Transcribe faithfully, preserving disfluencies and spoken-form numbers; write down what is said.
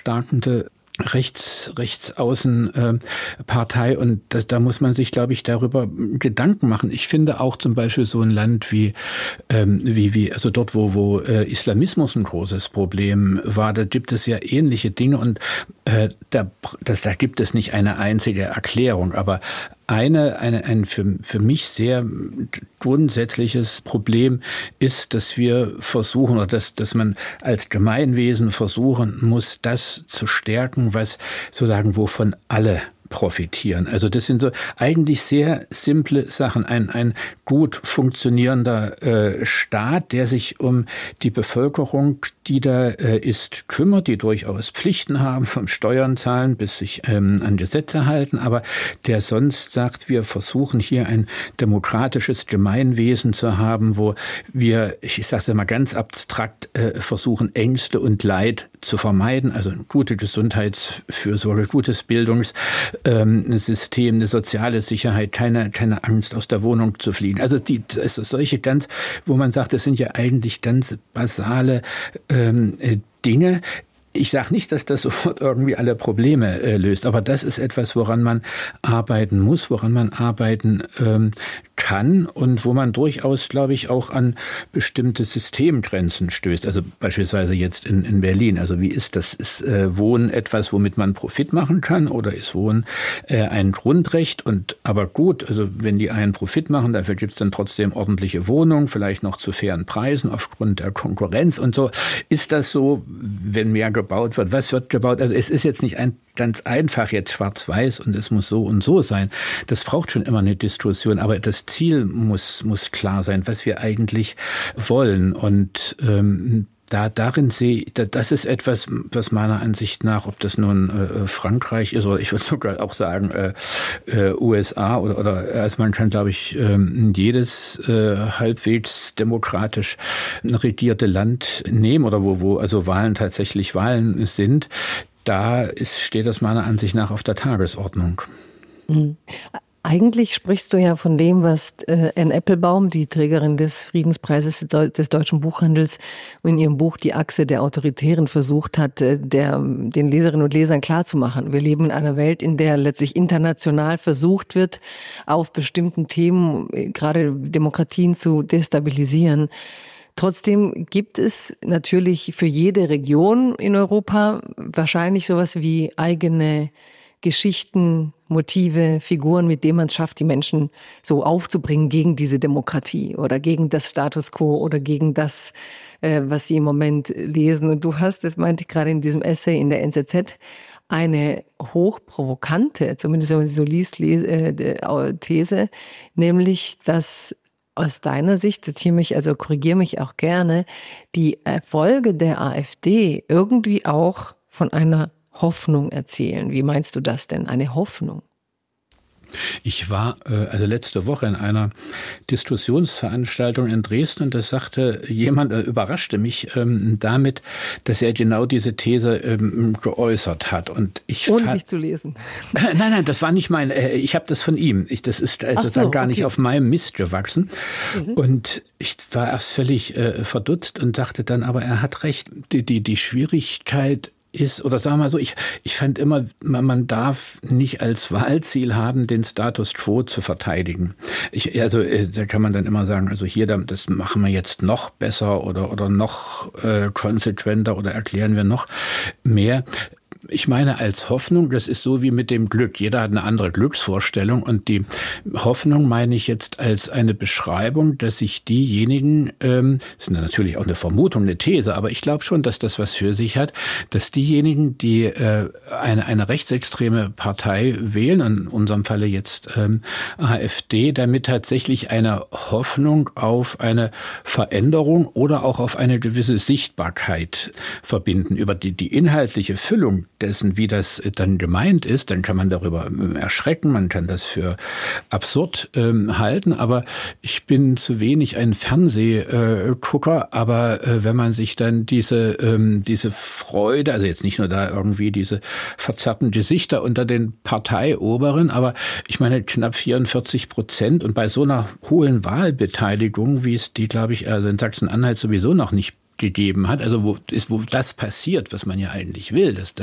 erstarkende Rechts, rechtsaußen äh, Partei und das, da muss man sich, glaube ich, darüber Gedanken machen. Ich finde auch zum Beispiel so ein Land wie ähm, wie wie also dort, wo wo äh, Islamismus ein großes Problem war, da gibt es ja ähnliche Dinge und äh, da das, da gibt es nicht eine einzige Erklärung, aber Eine, eine, ein für, für mich sehr grundsätzliches Problem ist, dass wir versuchen, oder dass, dass man als Gemeinwesen versuchen muss, das zu stärken, was sozusagen, wovon alle profitieren. Also das sind so eigentlich sehr simple Sachen. Ein, ein gut funktionierender äh, Staat, der sich um die Bevölkerung, die da äh, ist, kümmert, die durchaus Pflichten haben, vom Steuern zahlen bis sich ähm, an Gesetze halten, aber der sonst sagt, wir versuchen hier ein demokratisches Gemeinwesen zu haben, wo wir, ich sage es mal ganz abstrakt, äh, versuchen, Ängste und Leid zu vermeiden, also eine gute Gesundheitsfürsorge, gutes Bildungssystem, eine soziale Sicherheit, keine, keine Angst, aus der Wohnung zu fliehen. Also die, also solche ganz, wo man sagt, das sind ja eigentlich ganz basale ähm, Dinge. Ich sage nicht, dass das sofort irgendwie alle Probleme äh, löst, aber das ist etwas, woran man arbeiten muss, woran man arbeiten ähm, kann und wo man durchaus, glaube ich, auch an bestimmte Systemgrenzen stößt. Also beispielsweise jetzt in, in Berlin. Also wie ist das? Ist äh, Wohnen etwas, womit man Profit machen kann, oder ist Wohnen äh, ein Grundrecht? Und aber gut, also wenn die einen Profit machen, dafür gibt es dann trotzdem ordentliche Wohnungen, vielleicht noch zu fairen Preisen aufgrund der Konkurrenz und so. Ist das so, wenn mehr gebaut wird? Was wird gebaut? Also es ist jetzt nicht ein ganz einfach jetzt schwarz-weiß und es muss so und so sein. Das braucht schon immer eine Diskussion, aber das Ziel muss muss klar sein, was wir eigentlich wollen. Und ähm, da darin sehe, das ist etwas, was meiner Ansicht nach, ob das nun äh, Frankreich ist oder ich würde sogar auch sagen äh, äh, U S A oder oder also man kann, glaube ich, äh, jedes äh, halbwegs demokratisch regierte Land nehmen oder wo wo also Wahlen tatsächlich Wahlen sind. Da ist, steht das meiner Ansicht nach auf der Tagesordnung. Mhm. Eigentlich sprichst du ja von dem, was äh, Anne Applebaum, die Trägerin des Friedenspreises des deutschen Buchhandels, in ihrem Buch Die Achse der Autoritären versucht hat, äh, der, den Leserinnen und Lesern klarzumachen. Wir leben in einer Welt, in der letztlich international versucht wird, auf bestimmten Themen äh, gerade Demokratien zu destabilisieren. Trotzdem gibt es natürlich für jede Region in Europa wahrscheinlich sowas wie eigene Geschichten, Motive, Figuren, mit denen man es schafft, die Menschen so aufzubringen gegen diese Demokratie oder gegen das Status quo oder gegen das, äh, was sie im Moment lesen. Und du hast, das meinte ich gerade in diesem Essay in der N Z Z, eine hochprovokante, zumindest wenn man sie so liest, äh, These, nämlich, dass aus deiner Sicht, zitiere mich, also korrigiere mich auch gerne, die Erfolge der AfD irgendwie auch von einer Hoffnung erzählen. Wie meinst du das denn, eine Hoffnung? Ich war äh, also letzte Woche in einer Diskussionsveranstaltung in Dresden und da sagte jemand, äh, überraschte mich ähm, damit, dass er genau diese These ähm, geäußert hat. Und ich Ohne dich zu lesen. Äh, nein, nein, das war nicht mein, äh, ich habe das von ihm. Ich, das ist also so, gar okay. nicht auf meinem Mist gewachsen. Mhm. Und ich war erst völlig äh, verdutzt und dachte dann, aber er hat recht. Die, die, die Schwierigkeit ist, oder sagen wir mal so, ich, ich fand immer, man, man darf nicht als Wahlziel haben, den Status quo zu verteidigen. Ich, also da kann man dann immer sagen, also hier, das machen wir jetzt noch besser oder, oder noch äh, konsequenter oder erklären wir noch mehr. Ich meine als Hoffnung, das ist so wie mit dem Glück. Jeder hat eine andere Glücksvorstellung und die Hoffnung meine ich jetzt als eine Beschreibung, dass sich diejenigen, ähm, das ist natürlich auch eine Vermutung, eine These, aber ich glaube schon, dass das was für sich hat, dass diejenigen, die äh, eine, eine rechtsextreme Partei wählen, in unserem Falle jetzt ähm, AfD, damit tatsächlich eine Hoffnung auf eine Veränderung oder auch auf eine gewisse Sichtbarkeit verbinden. Über die, die inhaltliche Füllung dessen, wie das dann gemeint ist, dann kann man darüber erschrecken, man kann das für absurd ähm, halten, aber ich bin zu wenig ein Fernsehgucker, aber äh, wenn man sich dann diese ähm, diese Freude, also jetzt nicht nur da irgendwie diese verzerrten Gesichter unter den Parteioberen, aber ich meine knapp vierundvierzig Prozent und bei so einer hohen Wahlbeteiligung, wie es die, glaube ich, also in Sachsen-Anhalt sowieso noch nicht gegeben hat, also wo ist, wo das passiert, was man ja eigentlich will, dass,